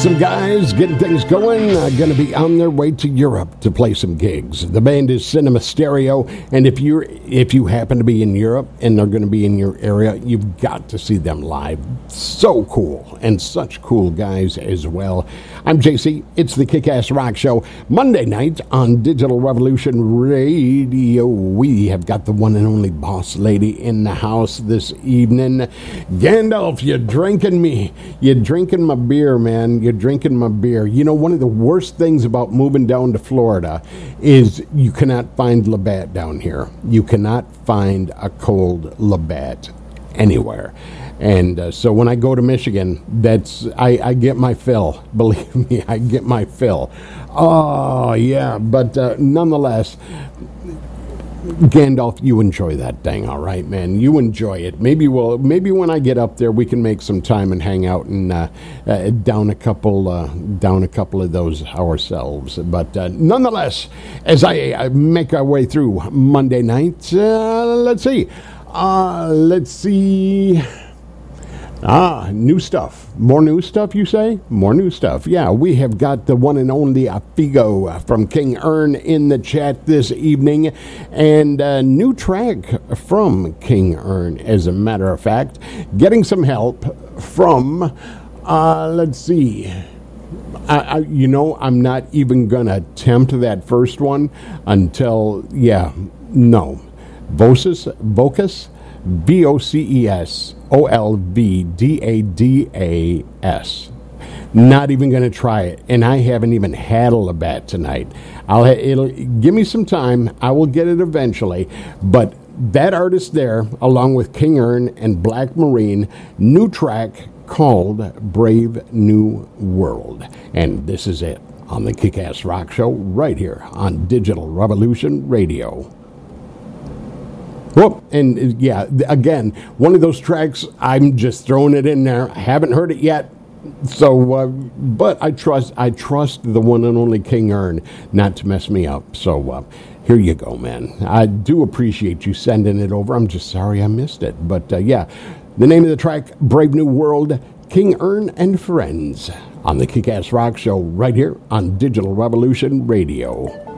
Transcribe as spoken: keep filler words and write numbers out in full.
some guys getting things going, uh, going to be on their way to Europe to play some gigs. The band is Cinema Stereo, and if you're if you happen to be in Europe and they're going to be in your area, you've got to see them live. So cool, and such cool guys as well. I'm J C. It's the Kick-Ass Rock Show. Monday night on Digital Revolution Radio, we have got the one and only boss lady in the house this evening. Gandalf, you're drinking me. You're drinking my beer, man. You're drinking my beer. You know, one of the worst things about moving down to Florida is you cannot find Labatt down here. You cannot find a cold Labatt anywhere. And uh, so when I go to Michigan, that's I, I get my fill. Believe me, I get my fill. Oh, yeah. But uh, nonetheless, Gandalf, you enjoy that thing, all right, man. You enjoy it. Maybe we'll, maybe when I get up there, we can make some time and hang out and uh, uh, down a couple, uh, down a couple of those ourselves. But uh, nonetheless, as I, I make our way through Monday night, uh, let's see, uh, let's see. Ah, new stuff. More new stuff, you say? More new stuff. Yeah, we have got the one and only Figo from King Ern in the chat this evening. And a new track from King Ern, as a matter of fact. Getting some help from, uh, let's see. I, I, you know, I'm not even going to attempt that first one until, yeah, no. Voces, Vocus, V O C E S O L V D A D A S. Not even going to try it, and I haven't even had a Labatt tonight. I'll ha- it'll give me some time. I will get it eventually, but that artist there, along with King Ern and Black Marine, new track called Brave New World, and this is it on the Kick-Ass Rock Show right here on Digital Revolution Radio. Whoop, and yeah, again, one of those tracks, I'm just throwing it in there. I haven't heard it yet, so, uh, but I trust I trust the one and only King Ern not to mess me up. So uh, here you go, man. I do appreciate you sending it over. I'm just sorry I missed it. But uh, yeah, the name of the track, Brave New World, King Ern and Friends, on the Kick-Ass Rock Show right here on Digital Revolution Radio.